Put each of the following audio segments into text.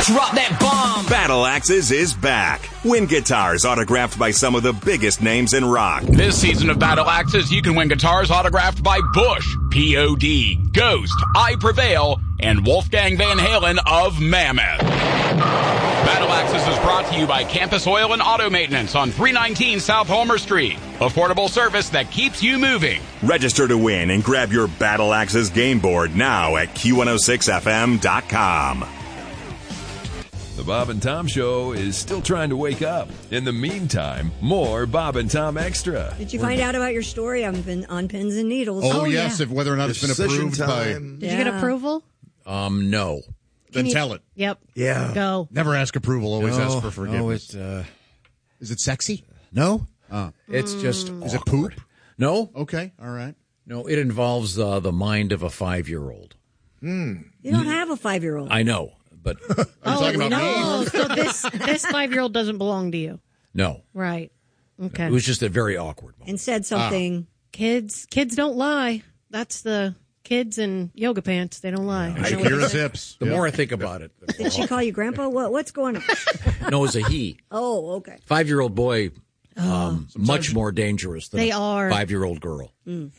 Drop that bomb. Battle Axes is back. Win guitars autographed by some of the biggest names in rock. This season of Battle Axes, you can win guitars autographed by Bush, P.O.D., Ghost, I Prevail, and Wolfgang Van Halen of Mammoth. Battle Axes is brought to you by Campus Oil and Auto Maintenance on 319 South Homer Street. Affordable service that keeps you moving. Register to win and grab your Battle Axes game board now at Q106FM.com. The Bob and Tom Show is still trying to wake up. In the meantime, more Bob and Tom Extra. Did you find out about your story on Pins and Needles? Oh yes, if whether or not it's been approved by. Did you get approval? No. Then tell it. Yep. Yeah. Go. Never ask approval. Always ask for forgiveness. Is it sexy? No. It's just. Is it poop? No. Okay. All right. No. It involves the mind of a 5-year-old. You don't have a 5-year-old. I know, but So this 5-year-old doesn't belong to you. no. Right. Okay. It was just a very awkward moment. And said something. Kids don't lie. That's the kids in yoga pants. They don't lie. Shakira's hips. The more I think about it, Did she call you Grandpa? What's going on? no, it was a he. Oh, okay. 5-year-old boy, much more dangerous than They a are. 5-year-old girl.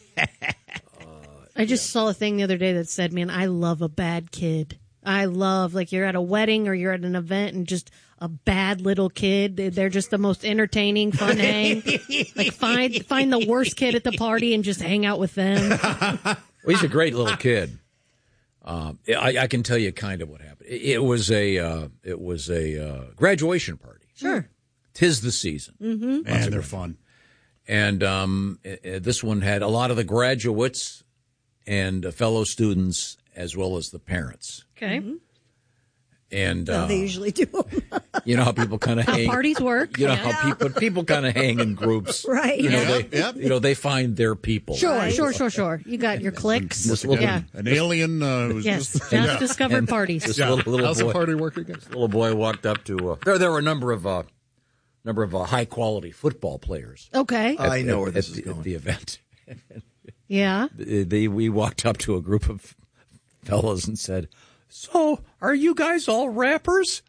I just saw a thing the other day that said, man, I love a bad kid. I love, like, you're at a wedding or you're at an event and just a bad little kid. They're just the most entertaining, fun hang. Like, find the worst kid at the party and just hang out with them. Well, he's a great little kid. I can tell you kind of what happened. It was a graduation party. Sure. 'Tis the season. Mm-hmm. Man, they're fun. And this one had a lot of the graduates and fellow students as well as the parents. Okay. And Well, they usually do. you know how people kind of How hang. parties work. You know how people kind of hang in groups. Right. You know, Yep. they find their people. Sure. You got your cliques. This little, Yeah. An alien who's Yes. just Just discovered parties. This little How's the boy. party working? This little boy walked up to. There were a number of high quality football players. Okay. I know where this is at going. the event. Yeah. We walked up to a group of fellas and said, "So, are you guys all rappers?"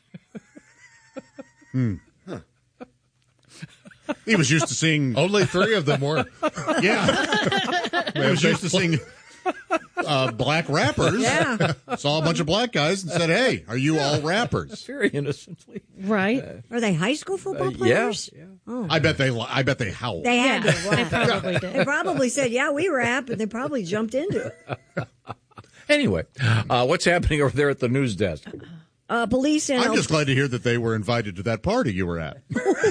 He was used to seeing. Only 3 of them were. Yeah. He was used to seeing black rappers. Yeah. Saw a bunch of black guys and said, "Hey, are you all rappers?" Very innocently. Right. Are they high school football Yeah. players? Yeah. Oh. I bet they howled. They had Yeah, to. they Wow. probably did. They probably said, yeah, we rap, and they probably jumped into it. Anyway, what's happening over there at the news desk? Police and I'm just glad to hear that they were invited to that party you were at.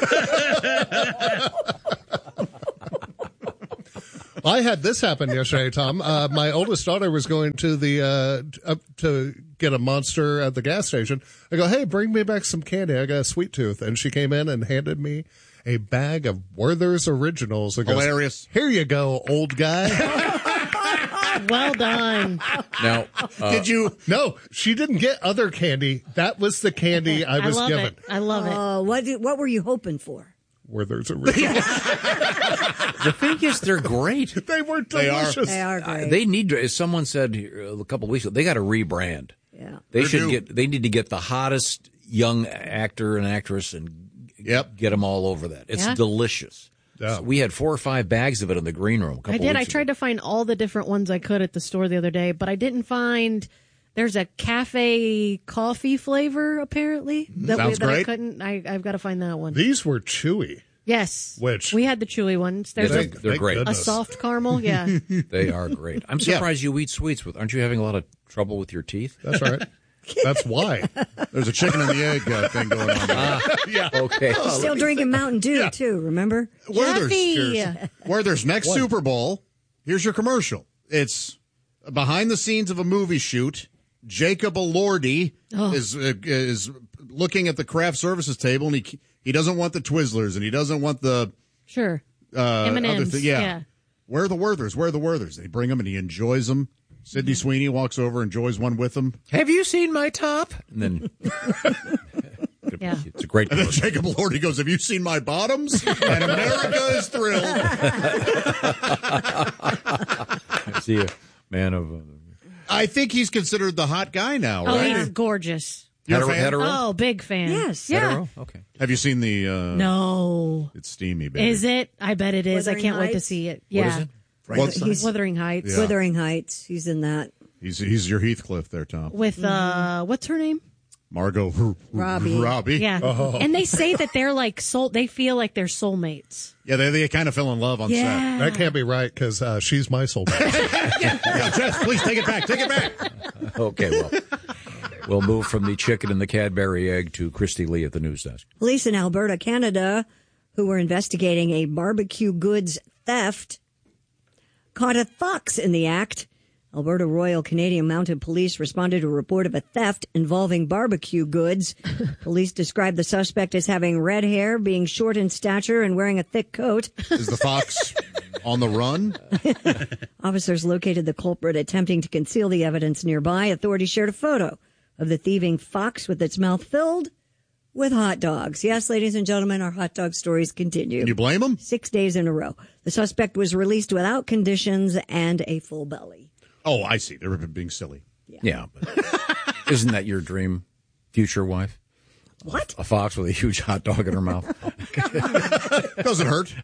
I had this happen yesterday, Tom. My oldest daughter was going to the up to get a Monster at the gas station. I go, hey, bring me back some candy. I got a sweet tooth. And she came in and handed me a bag of Werther's Originals. And goes, Hilarious. Here you go, old guy. Well done. Now, Did you? No, she didn't get other candy. That was the candy I was love given. it. I love it. What were you hoping for? Werther's Originals. the thing is, they're great. They were delicious. They are great. They need to, as someone said a couple of weeks ago, they got to rebrand. yeah. They need to get the hottest young actor and actress and Yep. get them all over that. It's Yeah. delicious. Yeah. So we had 4 or 5 bags of it in the green room. I did. I tried to find all the different ones I could at the store the other day, but I didn't find. There's a cafe coffee flavor apparently Sounds that I great. couldn't. I've got to find that one. These were chewy. Yes, Which? we had the chewy ones. There's Yeah, a they're great. a goodness. soft caramel. Yeah, They are great. I'm surprised you eat sweets with. Aren't you having a lot of trouble with your teeth? That's right. That's why. There's a chicken and the egg thing going on there. Yeah. Okay. Still drinking Mountain Dew, too, remember? Jeffy. Werther's next Super Bowl, here's your commercial. It's behind the scenes of a movie shoot. Jacob Elordi is looking at the craft services table, and he doesn't want the Twizzlers, and he doesn't want the Sure. other M&Ms. thing. Yeah. Where are the Werthers? Where are the Werthers? They bring them, and he enjoys them. Sydney Sweeney walks over, enjoys one with him. Have you seen my top? And then Yeah. it's a great And then commercial. Jacob Elordi goes, have you seen my bottoms? And America is thrilled. See a man of. I think he's considered the hot guy now, Oh, right? he's gorgeous. You're a fan? Hetero? Oh, big fan. Yes. Yeah. Hetero? Okay. Have you seen the? No. It's steamy, baby. Is it? I bet it is. I Wuthering can't wait to Heights? see it. What Yeah. is it? He's Wuthering Heights. Yeah. Wuthering Heights. He's in that. He's your Heathcliff there, Tom. With, what's her name? Margot Robbie. Yeah. And they say that they're like they feel like they're soulmates. Yeah, they kind of fell in love on set. Yeah. That can't be right because she's my soulmate. Yeah, Jess, please take it back. Take it back. Okay, well, we'll move from the chicken and the Cadbury egg to Christy Lee at the news desk. Police in Alberta, Canada, who were investigating a barbecue goods theft, caught a fox in the act. Alberta Royal Canadian Mounted Police responded to a report of a theft involving barbecue goods. Police described the suspect as having red hair, being short in stature, and wearing a thick coat. Is the fox on the run? Officers located the culprit attempting to conceal the evidence nearby. Authorities shared a photo of the thieving fox with its mouth filled with hot dogs. Yes, ladies and gentlemen, our hot dog stories continue. Can you blame him? 6 days in a row. The suspect was released without conditions and a full belly. Oh, I see. They're being silly. Yeah. But isn't that your dream future wife? What? A fox with a huge hot dog in her mouth. Doesn't hurt.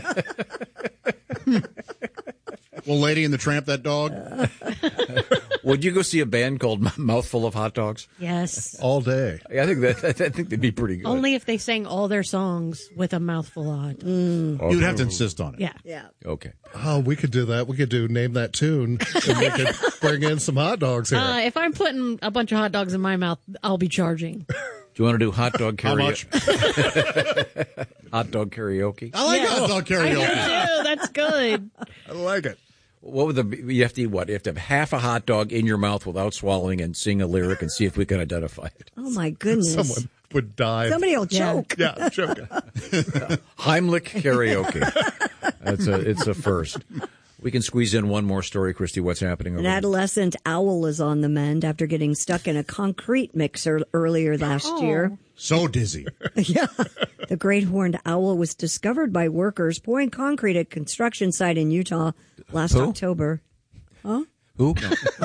Well, Lady and the Tramp, that dog. Would you go see a band called Mouthful of Hot Dogs? Yes. All day. I think they'd be pretty good. Only if they sang all their songs with a mouthful of hot. You'd have to insist on it. Yeah. Yeah. Okay. Oh, we could do that. We could do Name That Tune, and we could bring in some hot dogs here. If I'm putting a bunch of hot dogs in my mouth, I'll be charging. Do you want to do hot dog How karaoke? much? Hot dog karaoke? I like hot dog karaoke. Ew, that's good. I like it. What would you have to eat what? You have to have half a hot dog in your mouth without swallowing and sing a lyric and see if we can identify it. Oh, my goodness. Someone would die. Somebody will choke. Yeah, I'm joking. Heimlich karaoke. It's a first. We can squeeze in one more story, Christy. What's happening over An there? adolescent owl is on the mend after getting stuck in a concrete mixer earlier last year. So dizzy. Yeah. The great horned owl was discovered by workers pouring concrete at a construction site in Utah last October. Who? Don't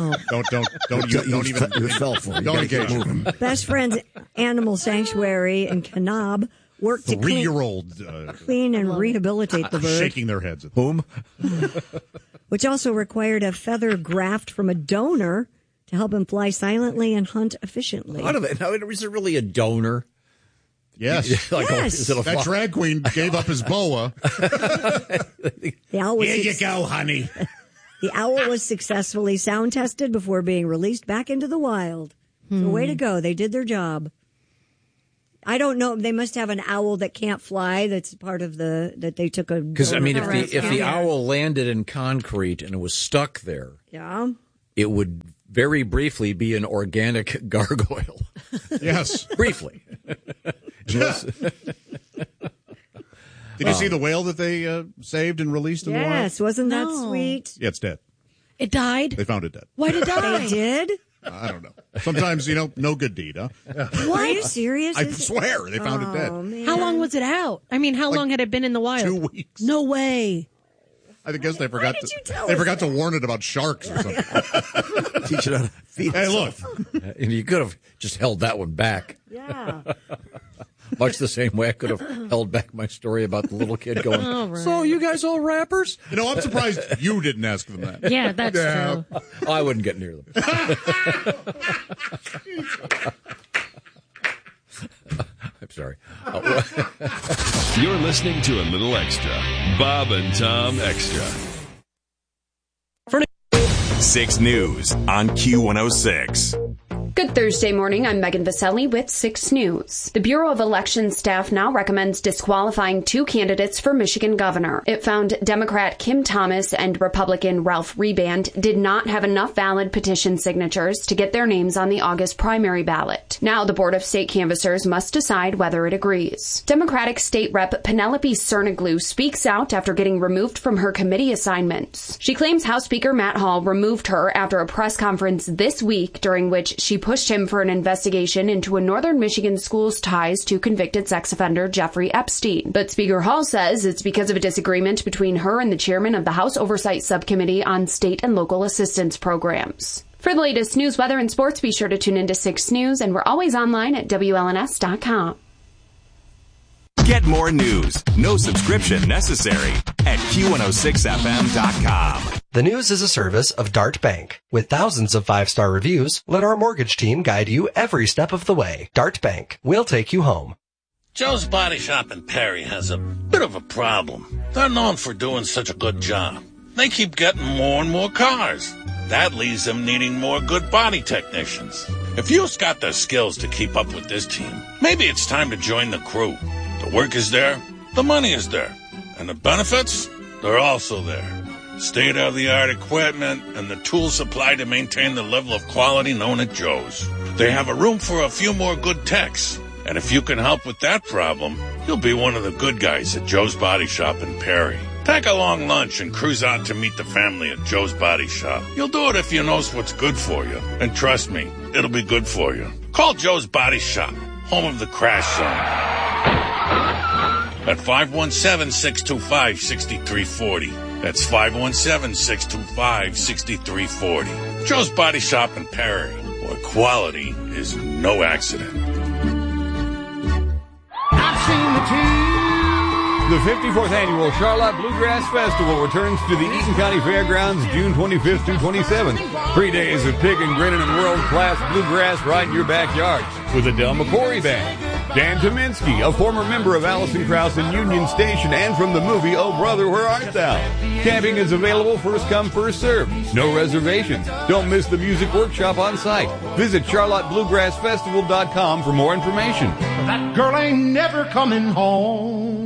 even. You fell for it. Don't engage. Best Friends Animal Sanctuary in Kanab worked to 3-year-old clean and rehabilitate the bird, shaking their heads at Whom? which also required a feather graft from a donor to help him fly silently and hunt efficiently. How do they? Now, is it really a donor? Yes. Yes. Is it a That drag queen gave up his boa. The owl was Here you go, honey. The owl was successfully sound tested before being released back into the wild. So way to go. They did their job. I don't know. They must have an owl that can't fly. That's part of that they took a. Because I mean, if the owl landed in concrete and it was stuck there, Yeah. it would very briefly be an organic gargoyle. Yes. Briefly. Did you see the whale that they saved and released in the wild? Yes. Wasn't that No. sweet? Yeah, it's dead. It died? They found it dead. Why did it They die? did? I don't know. Sometimes, no good deed, huh? Are you serious? I swear they found it dead. Oh, man. How long was it out? I mean, how long had it been in the wild? 2 weeks. No way. I guess they forgot did you tell they us forgot to warn it about sharks or something. Teach it how to feed Hey, look. And you could have just held that one back. Yeah. Much the same way I could have held back my story about the little kid going, All right. so you guys all rappers? I'm surprised you didn't ask them that. Yeah, that's true. Oh, I wouldn't get near them. I'm sorry. You're listening to a little extra. Bob and Tom Extra. 6 News on Q106. Good Thursday morning. I'm Megan Vaselli with 6 News. The Bureau of Election staff now recommends disqualifying 2 candidates for Michigan governor. It found Democrat Kim Thomas and Republican Ralph Reband did not have enough valid petition signatures to get their names on the August primary ballot. Now the Board of State Canvassers must decide whether it agrees. Democratic State Rep Penelope Cerniglu speaks out after getting removed from her committee assignments. She claims House Speaker Matt Hall removed her after a press conference this week during which she pushed him for an investigation into a Northern Michigan school's ties to convicted sex offender Jeffrey Epstein. But Speaker Hall says it's because of a disagreement between her and the chairman of the House Oversight Subcommittee on State and Local Assistance Programs. For the latest news, weather, and sports, be sure to tune into 6 News, and we're always online at WLNS.com. Get more news, no subscription necessary, at Q106FM.com. The News is a service of Dart Bank. With thousands of 5-star reviews, let our mortgage team guide you every step of the way. Dart Bank. We'll take you home. Joe's Body Shop in Perry has a bit of a problem. They're known for doing such a good job. They keep getting more and more cars. That leaves them needing more good body technicians. If you've got the skills to keep up with this team, maybe it's time to join the crew. The work is there, the money is there, and the benefits, they're also there. State-of-the-art equipment and the tools supplied to maintain the level of quality known at Joe's. They have a room for a few more good techs. And if you can help with that problem, you'll be one of the good guys at Joe's Body Shop in Perry. Take a long lunch and cruise out to meet the family at Joe's Body Shop. You'll do it if you know what's good for you. And trust me, it'll be good for you. Call Joe's Body Shop, home of the Crash Zone, at 517-625-6340. That's 517-625-6340. Joe's Body Shop in Perry, where quality is no accident. The 54th Annual Charlotte Bluegrass Festival returns to the Eaton County Fairgrounds June 25th through 27th. 3 days of pig and grinning and world-class bluegrass right in your backyard with the Del McCoury Band. Dan Tominski, a former member of Alison Krauss and Union Station and from the movie Oh Brother, Where Art Thou? Camping is available first come, first serve. No reservations. Don't miss the music workshop on site. Visit CharlotteBluegrassFestival.com for more information. That girl ain't never coming home.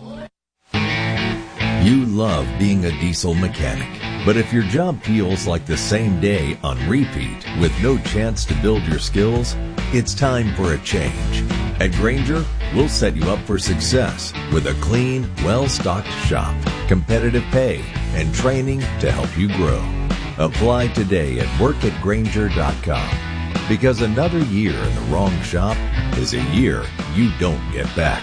You love being a diesel mechanic, but if your job feels like the same day on repeat with no chance to build your skills, it's time for a change. At Grainger, we'll set you up for success with a clean, well-stocked shop, competitive pay, and training to help you grow. Apply today at workatgrainger.com, because another year in the wrong shop is a year you don't get back.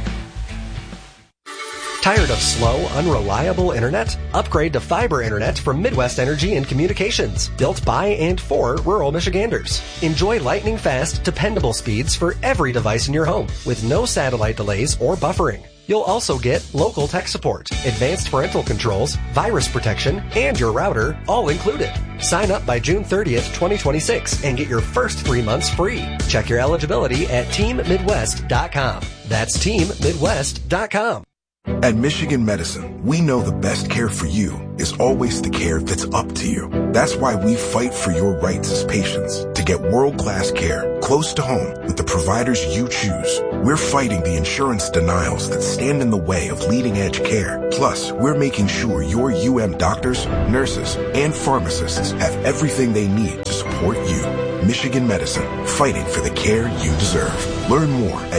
Tired of slow, unreliable internet? Upgrade to fiber internet from Midwest Energy and Communications, built by and for rural Michiganders. Enjoy lightning-fast, dependable speeds for every device in your home, with no satellite delays or buffering. You'll also get local tech support, advanced parental controls, virus protection, and your router, all included. Sign up by June 30th, 2026, and get your first 3 months free. Check your eligibility at TeamMidwest.com. That's TeamMidwest.com. At Michigan Medicine, we know the best care for you is always the care that's up to you. That's why we fight for your rights as patients to get world-class care close to home with the providers you choose. We're fighting the insurance denials that stand in the way of leading-edge care. Plus, we're making sure your doctors, nurses, and pharmacists have everything they need to support you. Michigan Medicine, fighting for the care you deserve. Learn more at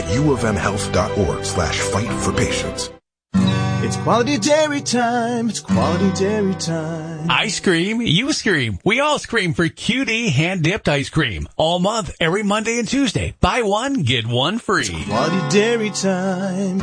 uofmhealth.org/fight-for-patients. It's quality dairy time. It's quality dairy time. I scream, you scream. We all scream for QD hand-dipped ice cream. All month, every Monday and Tuesday. Buy one, get one free. It's quality dairy time.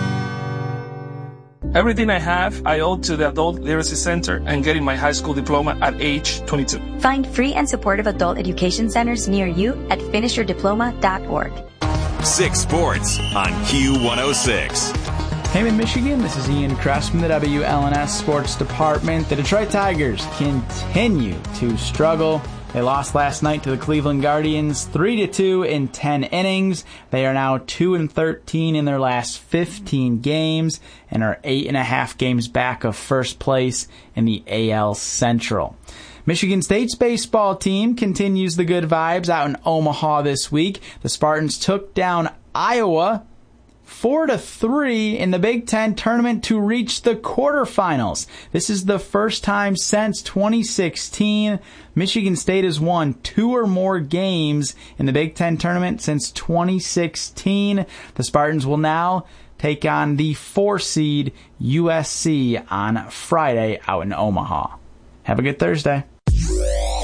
Everything I have, I owe to the Adult Literacy Center and getting my high school diploma at age 22. Find free and supportive adult education centers near you at finishyourdiploma.org. 6 Sports on Q106. Hammond, Michigan, this is Ian Kress from the WLNS Sports Department. The Detroit Tigers continue to struggle. They lost last night to the Cleveland Guardians 3-2 in 10 innings. They are now 2-13 in their last 15 games and are 8.5 games back of first place in the AL Central. Michigan State's baseball team continues the good vibes out in Omaha this week. The Spartans took down Iowa 4-3 in the Big Ten tournament to reach the quarterfinals. This is the first time since 2016. Michigan State has won 2 or more games in the Big Ten tournament since 2016. The Spartans will now take on the 4-seed USC on Friday out in Omaha. Have a good Thursday.